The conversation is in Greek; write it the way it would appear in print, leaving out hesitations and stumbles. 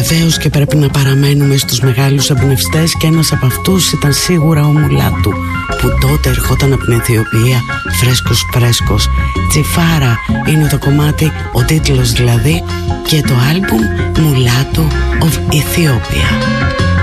Βεβαίως και πρέπει να παραμένουμε στους μεγάλους εμπνευστές, και ένας από αυτούς ήταν σίγουρα ο Μουλάτου, που τότε ερχόταν από την Αιθιοπία φρέσκος. Τσιφάρα είναι το κομμάτι, ο τίτλος δηλαδή, και το άλμπουμ Μουλάτου of Ethiopia.